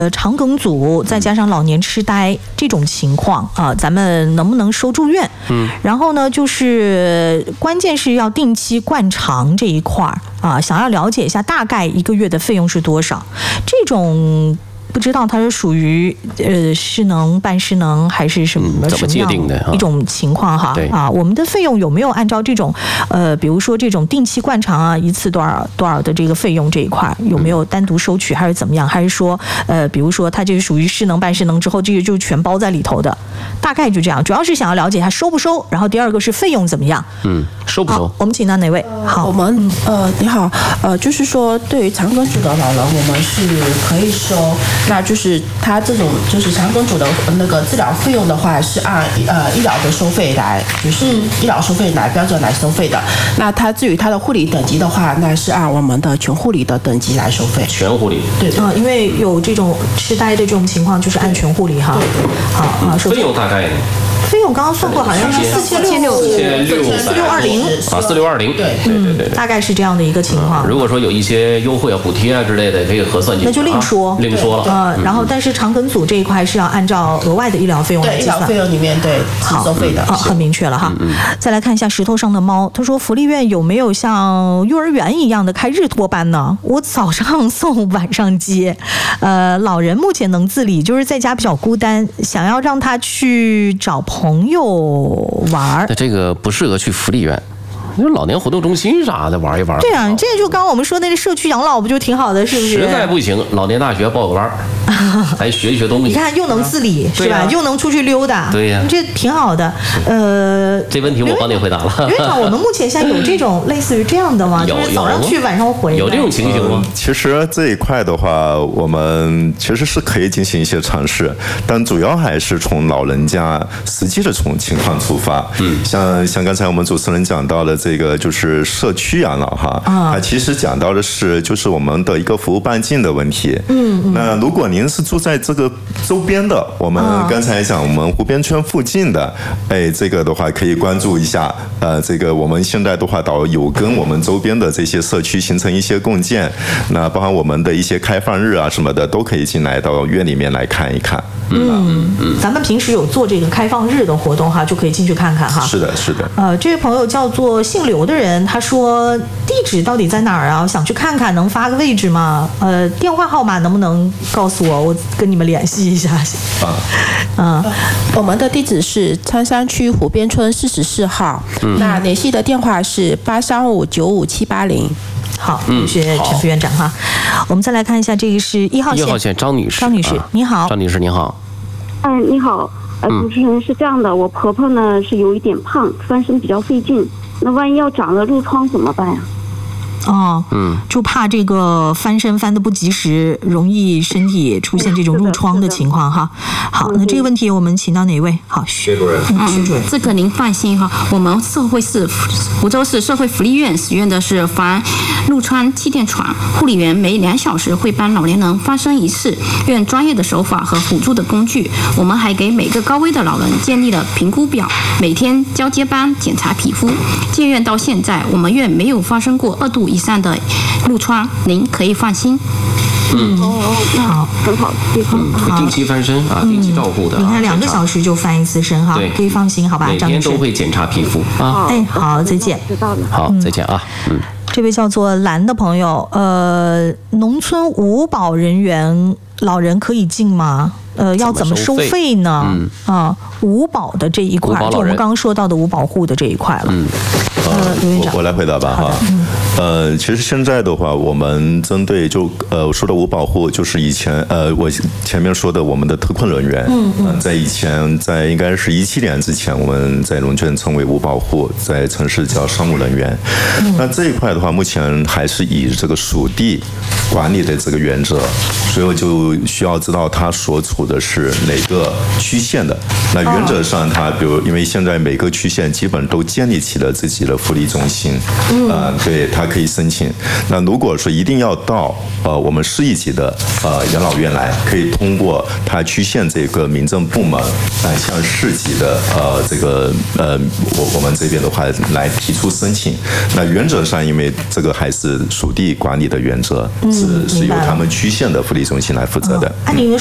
肠梗阻再加上老年痴呆这种情况啊，咱们能不能收住院？然后呢，就是关键是要定期灌肠这一块啊，想要了解一下大概1个月的费用是多少？这种。不知道它是属于失能、半失能还是什么怎么界定的一种情况哈？啊，我们的费用有没有按照这种比如说这种定期灌肠啊，一次多少的这个费用这一块有没有单独收取，还是怎么样？还是说比如说它这是属于失能、半失能之后，这个就全包在里头的？大概就这样，主要是想要了解它收不收，然后第二个是费用怎么样？ 收不收？ 好，我们请到哪位？好， 我们你好，就是说对于肠梗阻的老人，我们是可以收。那就是他这种就是肠梗阻的那个治疗费用的话，是按医疗的收费来，就是医疗收费来标准来收费的。那他至于他的护理等级的话，那是按我们的全护理的等级来收费。 全护理。 对。 因为有这种痴呆的这种情况，就是按全护理哈。好啊， 费用大概呢？ 费用刚刚算过，好像是4620 对， 大概是这样的一个情况。 如果说有一些优惠啊、补贴啊之类的，可以核算进去， 那就另说了。 然后，但是肠梗阻这一块是要按照额外的医疗费用来计算。 医疗费用里面是收费的。 很明确了哈。再来看一下石头上的猫，他说福利院有没有像幼儿园一样的开日托班呢？我早上送，晚上接。老人目前能自理，就是在家比较孤单，想要让他去找朋友玩。 那这个不适合去福利院。老年活动中心啥的玩一玩。 对啊，这就刚刚我们说那个社区养老不就挺好的，是不是？ 实在不行，老年大学报个班，来学一学东西。 你看，又能自理是吧？又能出去溜达。 对呀， 这挺好的。 这问题我帮你回答了。 院长，我们目前现在有这种类似于这样的吗？就是早上去，晚上回。 有这种情形吗？ 其实这一块的话，我们其实是可以进行一些尝试，但主要还是从老人家实际的情况出发。像刚才我们主持人讲到的。这个就是社区养老哈，它其实讲到的是就是我们的一个服务半径的问题。那如果您是住在这个周边的，我们刚才讲我们湖边村附近的，这个的话可以关注一下。这个我们现在的话有跟我们周边的这些社区形成一些共建，那包含我们的一些开放日啊什么的，都可以进来到院里面来看一看。 咱们平时有做这个开放日的活动哈，就可以进去看看哈。 是的。 这位朋友叫做姓刘的人，他说地址到底在哪儿啊？我想去看看，能发个位置吗？电话号码能不能告诉我？我跟你们联系一下。 我们的地址是苍山区湖边村44号，那联系的电话是835-95780。 好，谢谢陈副院长哈。我们再来看一下，这个是1号线张女士。 张女士，你好。 张女士，你好。 你好。主持人是这样的，我婆婆呢是有一点胖，翻身比较费劲，那万一要长了褥疮怎么办呀？ 就怕这个翻身翻得不及时，容易身体出现这种褥疮的情况哈。好，那这个问题我们请到哪位？好， 薛主任。 薛主任， 这个您放心哈，我们湖州市社会福利院使用的是防褥疮气垫床，护理员每2小时会帮老年人翻身1次，用专业的手法和辅助的工具。我们还给每个高危的老人建立了评估表，每天交接班检查皮肤。建院到现在，我们院没有发生过2度以上的褥疮，您可以放心。 好，很好， 定期翻身啊，定期照顾的。 你看2个小时就翻1次身哈，可以放心，好吧？ 每天都会检查皮肤啊。 好，再见。 知道了。 好，再见啊。 这位叫做蓝的朋友，农村无保人员老人可以进吗？要怎么收费呢？无保的这一块，就我们刚刚说到的无保护的这一块了。刘院长， 我来回答吧哈。其实现在的话，我们针对我说的无保护，就是以前我前面说的我们的特困人员。在以前，在应该是17年之前，我们在农村称为无保护，在城市叫商务人员。那这一块的话，目前还是以这个属地管理的这个原则，所以我就需要知道他所处的是哪个区县的。那原则上，它比如因为现在每个区县基本都建立起了自己的福利中心，对，它他可以申请。那如果说一定要到我们市一级的养老院来，可以通过他区县这个民政部门来向市级的这个我们这边的话来提出申请。那原则上，因为这个还是属地管理的原则，是由他们区县的福利中心来负责的。 按您的